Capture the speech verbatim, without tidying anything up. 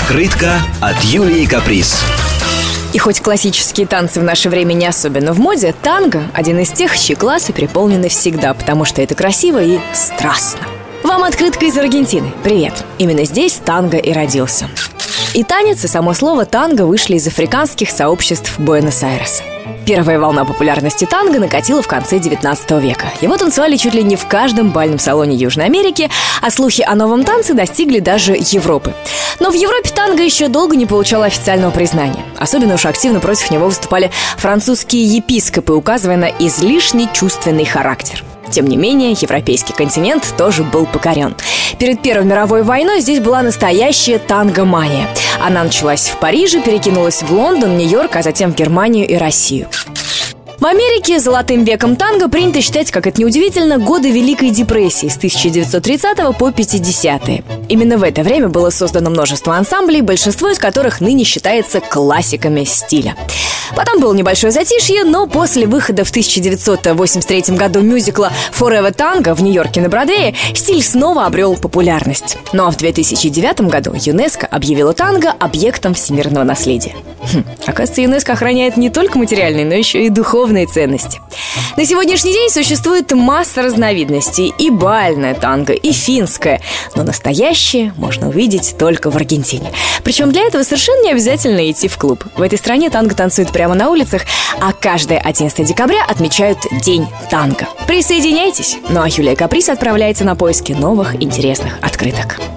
Открытка от Юлии Каприз. И хоть классические танцы в наше время не особенно в моде, танго – один из тех, чьи классы переполнены всегда, потому что это красиво и страстно. Вам открытка из Аргентины. Привет! Именно здесь танго и родился. И танец, и само слово «танго» вышли из африканских сообществ Буэнос-Айреса. Первая волна популярности танго накатила в конце девятнадцатого века. Его танцевали чуть ли не в каждом бальном салоне Южной Америки, а слухи о новом танце достигли даже Европы. Но в Европе танго еще долго не получало официального признания. Особенно уж активно против него выступали французские епископы, указывая на излишне чувственный характер. Тем не менее, европейский континент тоже был покорен. Перед Первой мировой войной здесь была настоящая танго-мания. Она началась в Париже, перекинулась в Лондон, Нью-Йорк, а затем в Германию и Россию. В Америке золотым веком танго принято считать, как это неудивительно, годы Великой депрессии с тысяча девятьсот тридцатого по пятидесятые. Именно в это время было создано множество ансамблей, большинство из которых ныне считается классиками стиля. Потом было небольшое затишье, но после выхода в тысяча девятьсот восемьдесят третьем году мюзикла «Forever Tango» в Нью-Йорке на Бродвее стиль снова обрел популярность. Ну а в две тысячи девятом году ЮНЕСКО объявила танго объектом всемирного наследия. Хм, оказывается, ЮНЕСКО охраняет не только материальные, но еще и духовные ценности. На сегодняшний день существует масса разновидностей: и бальное танго, и финское. Но настоящее можно увидеть только в Аргентине. Причем для этого совершенно не обязательно идти в клуб. В этой стране танго танцуют прямо на улицах, а каждое одиннадцатое декабря отмечают День танго. Присоединяйтесь! Ну а Юлия Каприз отправляется на поиски новых интересных открыток.